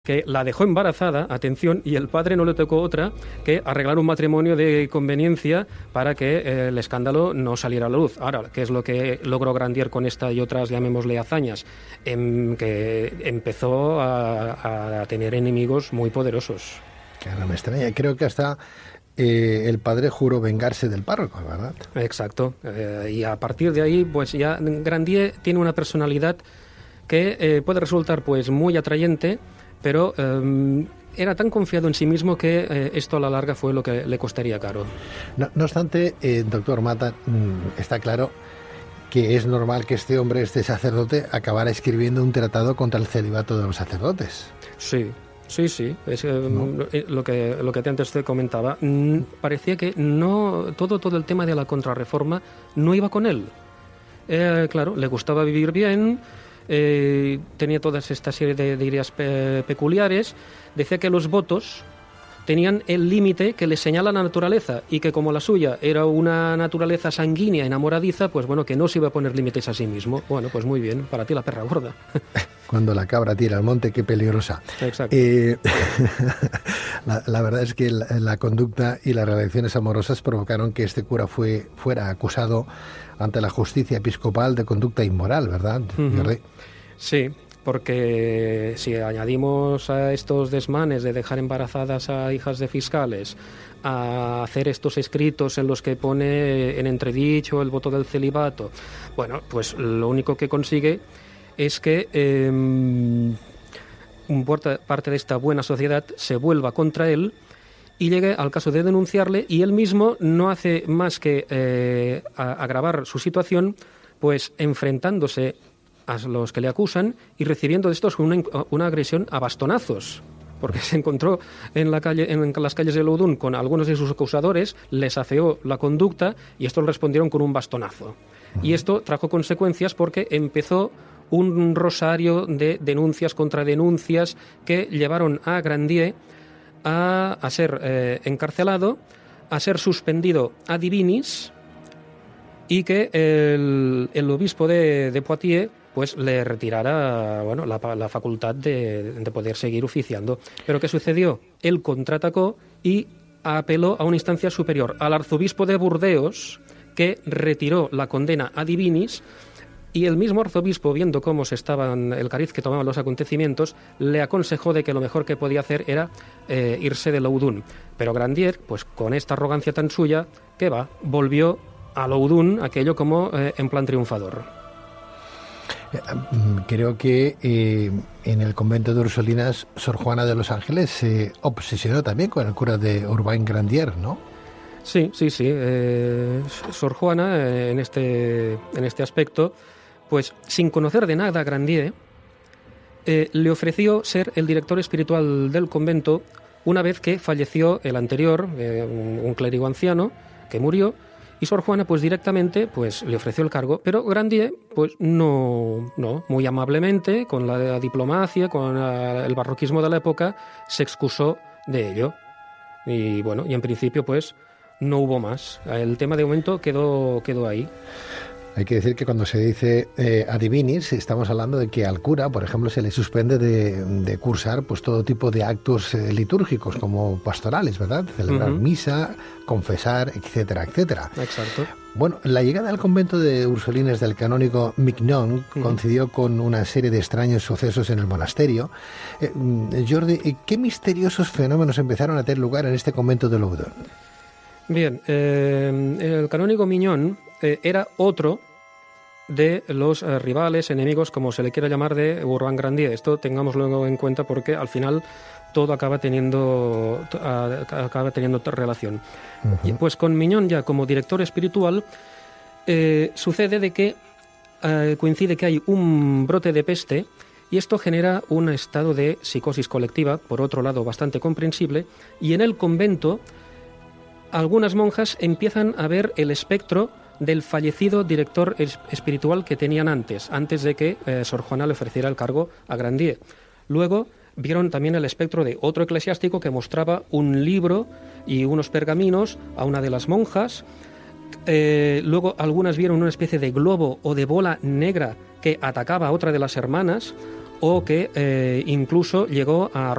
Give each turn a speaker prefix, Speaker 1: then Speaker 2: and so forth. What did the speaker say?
Speaker 1: que la dejó embarazada, atención, y el padre no le tocó otra que arreglar un matrimonio de conveniencia para que el escándalo no saliera a la luz. Ahora, ¿qué es lo que logró Grandier con esta y otras, llamémosle, hazañas? Que empezó a tener enemigos muy poderosos.
Speaker 2: Claro, me extraña. Creo que hasta el padre juró vengarse del párroco, ¿verdad?
Speaker 1: Exacto. Y a partir de ahí, pues ya Grandier tiene una personalidad que puede resultar pues muy atrayente, pero era tan confiado en sí mismo que esto a la larga fue lo que le costaría caro.
Speaker 2: No obstante, doctor Mata, está claro que es normal que este hombre, este sacerdote, acabara escribiendo un tratado contra el celibato de los sacerdotes.
Speaker 1: Sí. Es lo que antes te comentaba. Parecía que no todo el tema de la contrarreforma no iba con él. Claro, le gustaba vivir bien. Tenía toda esta serie de ideas peculiares. Decía que los votos tenían el límite que le señala la naturaleza y que como la suya era una naturaleza sanguínea, enamoradiza, pues bueno, que no se iba a poner límites a sí mismo. Bueno, pues muy bien, para ti la perra gorda.
Speaker 2: Cuando la cabra tira al monte, qué peligrosa.
Speaker 1: Exacto.
Speaker 2: La verdad es que la conducta y las relaciones amorosas provocaron que este cura fuera acusado ante la justicia episcopal de conducta inmoral, ¿verdad?
Speaker 1: Uh-huh. Sí, porque si añadimos a estos desmanes de dejar embarazadas a hijas de fiscales, a hacer estos escritos en los que pone en entredicho el voto del celibato, bueno, pues lo único que consigue es que parte de esta buena sociedad se vuelva contra él y llegue al caso de denunciarle, y él mismo no hace más que agravar su situación, pues enfrentándose a los que le acusan y recibiendo de estos una agresión a bastonazos, porque se encontró en las calles de Loudun con algunos de sus acusadores, les afeó la conducta y estos respondieron con un bastonazo. Y esto trajo consecuencias porque empezó un rosario de denuncias contra denuncias que llevaron a Grandier a ser encarcelado, a ser suspendido a divinis, y que el obispo de Poitiers pues le retirara la facultad de poder seguir oficiando. ¿Pero qué sucedió? Él contraatacó y apeló a una instancia superior, al arzobispo de Burdeos, que retiró la condena a divinis. Y el mismo arzobispo, viendo cómo el cariz que tomaban los acontecimientos, le aconsejó de que lo mejor que podía hacer era irse de Loudun. Pero Grandier, pues con esta arrogancia tan suya, ¿qué va? Volvió a Loudun, aquello como en plan triunfador.
Speaker 2: Creo que en el convento de Ursulinas, Sor Juana de los Ángeles se obsesionó también con el cura de Urbain Grandier, ¿no?
Speaker 1: Sí. Sor Juana, en este aspecto, pues sin conocer de nada a Grandier, le ofreció ser el director espiritual del convento una vez que falleció el anterior, un clérigo anciano que murió, y Sor Juana pues directamente pues le ofreció el cargo, pero Grandier pues no, muy amablemente, con la diplomacia, con el barroquismo de la época, se excusó de ello. Y bueno, y en principio pues no hubo más. El tema de momento quedó ahí.
Speaker 2: Hay que decir que cuando se dice a divinis, estamos hablando de que al cura, por ejemplo, se le suspende de cursar pues todo tipo de actos litúrgicos, como pastorales, ¿verdad? Celebrar misa, confesar, etcétera, etcétera.
Speaker 1: Exacto.
Speaker 2: Bueno, la llegada al convento de Ursulines del canónigo Mignon coincidió con una serie de extraños sucesos en el monasterio. Jordi, ¿qué misteriosos fenómenos empezaron a tener lugar en este convento de Loudun?
Speaker 1: Bien, el canónigo Mignon era otro de los rivales, enemigos, como se le quiera llamar, de Urbain Grandier. Esto tengámoslo en cuenta porque al final todo acaba teniendo relación. Uh-huh. Y pues con Mignon ya como director espiritual sucede de que coincide que hay un brote de peste y esto genera un estado de psicosis colectiva, por otro lado bastante comprensible, y en el convento algunas monjas empiezan a ver el espectro del fallecido director espiritual que tenían antes de que Sor Juana le ofreciera el cargo a Grandier. Luego vieron también el espectro de otro eclesiástico que mostraba un libro y unos pergaminos a una de las monjas. Luego algunas vieron una especie de globo o de bola negra que atacaba a otra de las hermanas. o que incluso llegó a